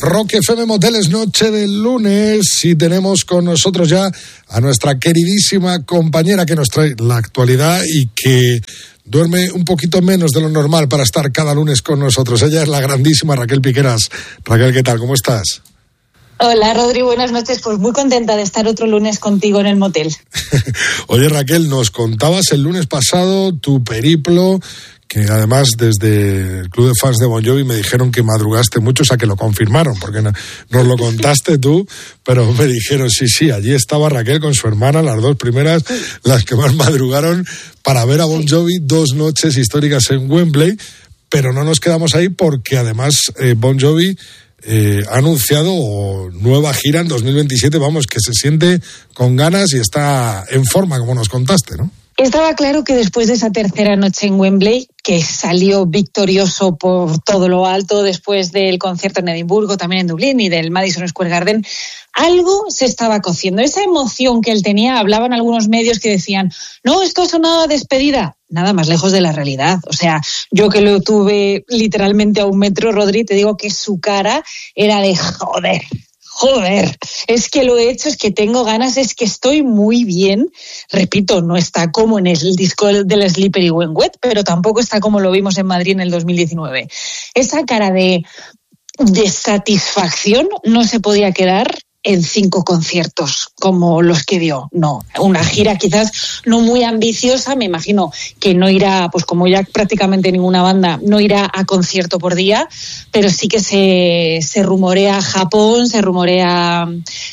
Rock FM Moteles, noche del lunes, y tenemos con nosotros ya a nuestra queridísima compañera que nos trae la actualidad y que duerme un poquito menos de lo normal para estar cada lunes con nosotros. Ella es la grandísima Raquel Piqueras. Raquel, ¿qué tal? ¿Cómo estás? Hola, Rodri, buenas noches. Pues muy contenta de estar otro lunes contigo en el motel. Oye, Raquel, nos contabas el lunes pasado tu periplo, que además desde el club de fans de Bon Jovi me dijeron que madrugaste mucho, o sea que lo confirmaron, porque nos lo contaste tú, pero me dijeron, sí, allí estaba Raquel con su hermana, las dos primeras, las que más madrugaron para ver a Bon Jovi, 2 noches históricas en Wembley, pero no nos quedamos ahí porque además Bon Jovi ha anunciado nueva gira en 2027, vamos, que se siente con ganas y está en forma, como nos contaste, ¿no? Estaba claro que después de esa tercera noche en Wembley, que salió victorioso por todo lo alto después del concierto en Edimburgo, también en Dublín y del Madison Square Garden, algo se estaba cociendo. Esa emoción que él tenía, hablaban algunos medios que decían, no, esto ha sonado a despedida. Nada más lejos de la realidad. O sea, yo que lo tuve literalmente a 1 metro, Rodri, te digo que su cara era de joder, es que lo he hecho, es que tengo ganas, es que estoy muy bien. Repito, no está como en el disco del Slippery When Wet, pero tampoco está como lo vimos en Madrid en el 2019. Esa cara de satisfacción no se podía quedar en 5 conciertos como los que dio. No, una gira quizás no muy ambiciosa, me imagino que no irá, pues como ya prácticamente ninguna banda, no irá a concierto por día, pero sí que se rumorea Japón, se rumorea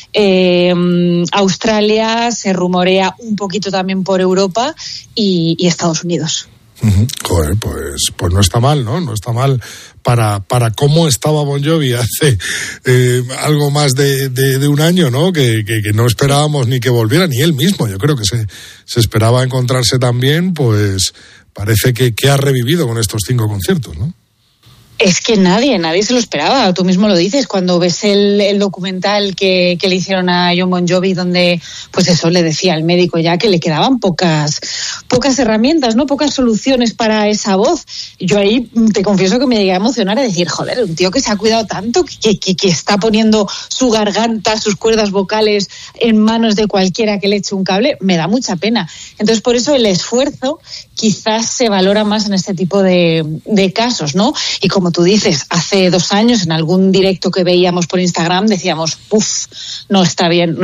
Australia, se rumorea un poquito también por Europa y Estados Unidos. Joder, pues no está mal, ¿no? No está mal para cómo estaba Bon Jovi hace algo más de un año, ¿no? Que no esperábamos ni que volviera, ni él mismo. Yo creo que se esperaba encontrarse también, pues parece que ha revivido con estos 5 conciertos, ¿no? Es que nadie se lo esperaba, tú mismo lo dices, cuando ves el documental que le hicieron a Jon Bon Jovi, donde pues eso le decía al médico ya que le quedaban pocas herramientas, ¿no? Pocas soluciones para esa voz. Yo ahí te confieso que me llegué a emocionar a decir, joder, un tío que se ha cuidado tanto, que está poniendo su garganta, sus cuerdas vocales en manos de cualquiera que le eche un cable, me da mucha pena. Entonces por eso el esfuerzo quizás se valora más en este tipo de casos, ¿no? Y como tú dices, hace 2 años en algún directo que veíamos por Instagram decíamos, no está bien.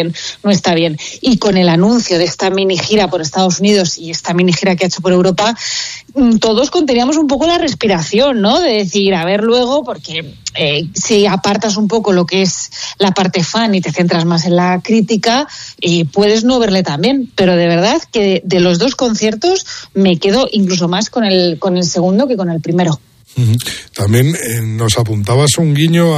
Y con el anuncio de esta mini gira por Estados Unidos y esta mini gira que ha hecho por Europa, todos conteníamos un poco la respiración, ¿no? De decir, a ver luego, porque si apartas un poco lo que es la parte fan y te centras más en la crítica, puedes no verle tan bien. Pero de verdad que de los 2 conciertos me quedo incluso más con el segundo que con el primero. También nos apuntabas un guiño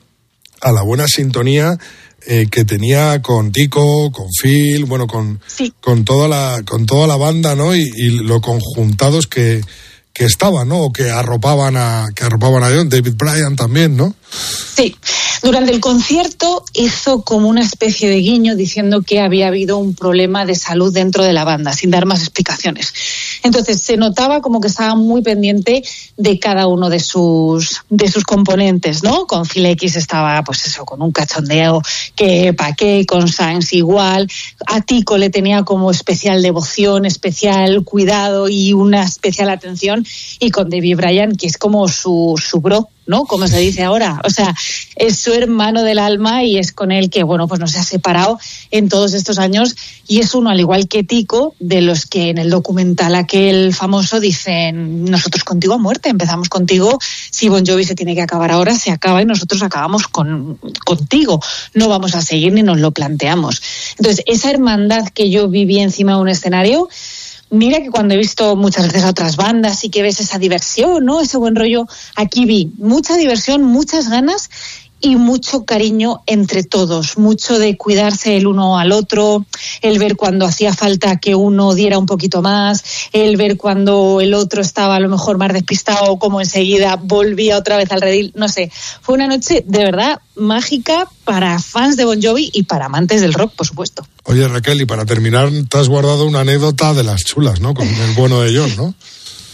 a la buena sintonía que tenía con Tico, con Phil, bueno, con toda la banda, ¿no? Y lo conjuntados que estaban, ¿no? O que arropaban a John, David Bryan también, ¿no? Sí, durante el concierto hizo como una especie de guiño diciendo que había habido un problema de salud dentro de la banda, sin dar más explicaciones. Entonces se notaba como que estaba muy pendiente de cada uno de sus componentes, ¿no? Con Phil X estaba, pues eso, con un cachondeo, que pa' qué, con Sainz igual. A Tico le tenía como especial devoción, especial cuidado y una especial atención. Y con David Bryan, que es como su bro, ¿no? Como se dice ahora. O sea, es su hermano del alma y es con él que, bueno, pues no se ha separado en todos estos años. Y es uno, al igual que Tico, de los que en el documental aquel famoso dicen, nosotros contigo a muerte, empezamos contigo, si Bon Jovi se tiene que acabar ahora, se acaba y nosotros acabamos contigo. No vamos a seguir ni nos lo planteamos. Entonces, esa hermandad que yo viví encima de un escenario, mira que cuando he visto muchas veces a otras bandas y que ves esa diversión, ¿no? Ese buen rollo, aquí vi mucha diversión, muchas ganas y mucho cariño entre todos, mucho de cuidarse el uno al otro, el ver cuando hacía falta que uno diera un poquito más, el ver cuando el otro estaba a lo mejor más despistado, como enseguida volvía otra vez al redil, no sé. Fue una noche de verdad mágica para fans de Bon Jovi y para amantes del rock, por supuesto. Oye, Raquel, y para terminar, te has guardado una anécdota de las chulas, ¿no? Con el bueno de John, ¿no?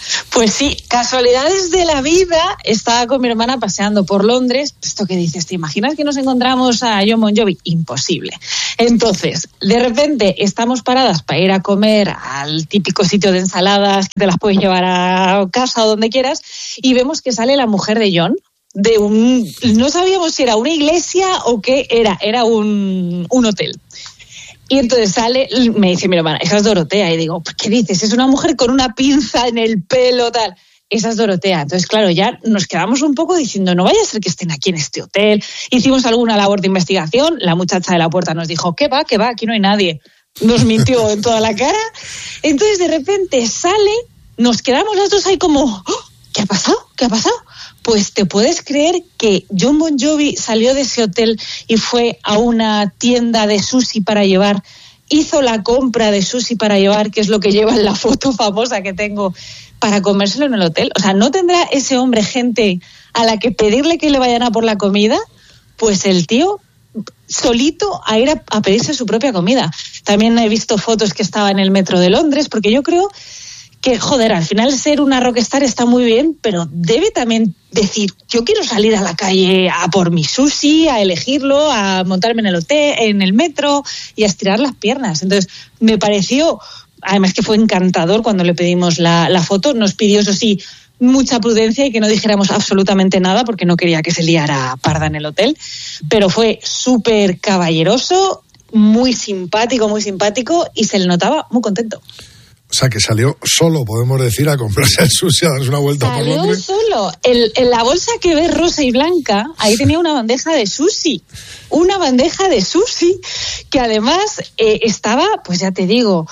Pues sí, casualidades de la vida. Estaba con mi hermana paseando por Londres. Esto que dices, ¿te imaginas que nos encontramos a Jon Bon Jovi? Imposible. Entonces, de repente estamos paradas para ir a comer al típico sitio de ensaladas que te las puedes llevar a casa o donde quieras, y vemos que sale la mujer de Jon no sabíamos si era una iglesia o qué era un hotel. Y entonces sale, me dice mi hermana, esa es Dorotea. Y digo, ¿qué dices? Es una mujer con una pinza en el pelo, tal. Esa es Dorotea. Entonces, claro, ya nos quedamos un poco diciendo, no vaya a ser que estén aquí en este hotel. Hicimos alguna labor de investigación. La muchacha de la puerta nos dijo, ¿qué va? Aquí no hay nadie. Nos mintió en toda la cara. Entonces, de repente sale, nos quedamos las dos ahí como, oh, ¿qué ha pasado? Pues te puedes creer que Jon Bon Jovi salió de ese hotel y fue a una tienda de sushi para llevar, hizo la compra de sushi para llevar, que es lo que lleva en la foto famosa que tengo, para comérselo en el hotel. O sea, ¿no tendrá ese hombre gente a la que pedirle que le vayan a por la comida? Pues el tío solito a ir a pedirse su propia comida. También he visto fotos que estaba en el metro de Londres, porque yo creo que, joder, al final ser una rockstar está muy bien, pero debe también decir, yo quiero salir a la calle a por mi sushi, a elegirlo, a montarme en el hotel, en el metro y a estirar las piernas. Entonces, me pareció, además que fue encantador cuando le pedimos la foto, nos pidió, eso sí, mucha prudencia y que no dijéramos absolutamente nada porque no quería que se liara parda en el hotel, pero fue súper caballeroso, muy simpático y se le notaba muy contento. O sea, que salió solo, podemos decir, a comprarse el sushi, a darse una vuelta por Londres. Salió solo. En la bolsa que ves rosa y blanca, ahí tenía una bandeja de sushi. Una bandeja de sushi que además estaba, pues ya te digo,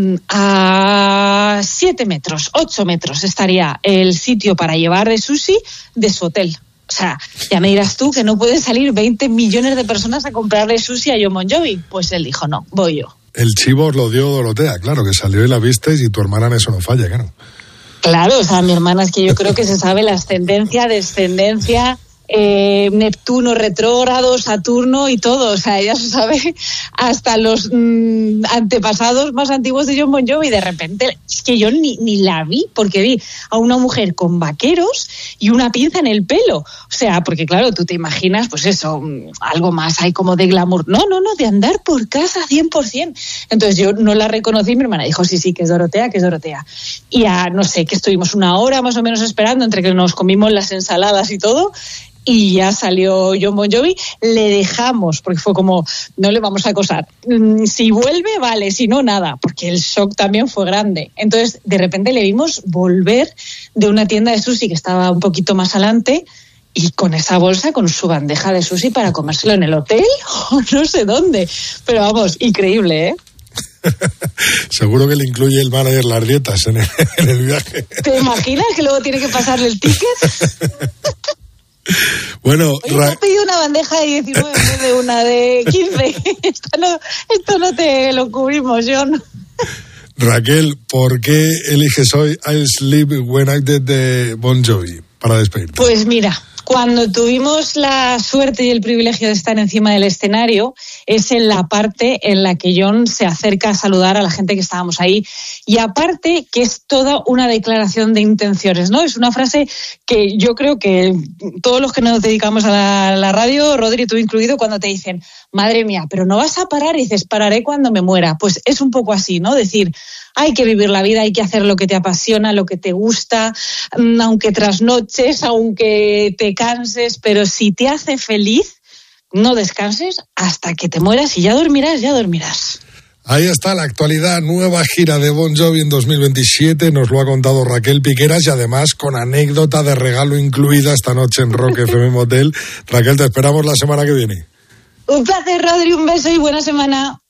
a 7 metros, 8 metros estaría el sitio para llevar de sushi de su hotel. O sea, ya me dirás tú que no pueden salir 20 millones de personas a comprarle sushi a Jon Bon Jovi. Pues él dijo, no, voy yo. El chivo os lo dio Dorotea, claro, que salió y la visteis, y tu hermana en eso no falla, claro. Claro, o sea, mi hermana es que yo creo que se sabe la ascendencia, descendencia, Neptuno retrógrado, Saturno y todo. O sea, ella se sabe hasta los antepasados más antiguos de Jon Bon Jovi. De repente, es que yo ni la vi, porque vi a una mujer con vaqueros y una pinza en el pelo. O sea, porque claro, tú te imaginas, pues eso, algo más hay como de glamour. No, de andar por casa 100%. Entonces yo no la reconocí, mi hermana dijo, sí, que es Dorotea. Y ya, no sé, que estuvimos una hora más o menos esperando, entre que nos comimos las ensaladas y todo, y ya salió Jon Bon Jovi. Le dejamos, porque fue como, no le vamos a acosar. Si vuelve, vale, si no, nada, porque el shock también fue grande. Entonces, de repente le vimos volver de una tienda de sushi que estaba un poquito más adelante, y con esa bolsa, con su bandeja de sushi para comérselo en el hotel o no sé dónde. Pero vamos, increíble, ¿eh? Seguro que le incluye el manager las dietas en el viaje. ¿Te imaginas que luego tiene que pasarle el ticket? Bueno, he pedido una bandeja de 19 en vez de una de 15. Esto no te lo cubrimos, John. Raquel, ¿por qué eliges hoy I'll Sleep When I Dead de Bon Jovi para despedirte? Pues mira, cuando tuvimos la suerte y el privilegio de estar encima del escenario, es en la parte en la que Jon se acerca a saludar a la gente que estábamos ahí. Y aparte que es toda una declaración de intenciones, ¿no? Es una frase que yo creo que todos los que nos dedicamos a la radio, Rodri, tú incluido, cuando te dicen, madre mía, pero no vas a parar, y dices, pararé cuando me muera. Pues es un poco así, ¿no? Decir, hay que vivir la vida, hay que hacer lo que te apasiona, lo que te gusta, aunque trasnoches, aunque te canses, pero si te hace feliz, no descanses hasta que te mueras, y ya dormirás. Ahí está la actualidad, nueva gira de Bon Jovi en 2027, nos lo ha contado Raquel Piqueras, y además con anécdota de regalo incluida esta noche en Rock FM Motel. Raquel, te esperamos la semana que viene. Un placer, Rodri, un beso y buena semana.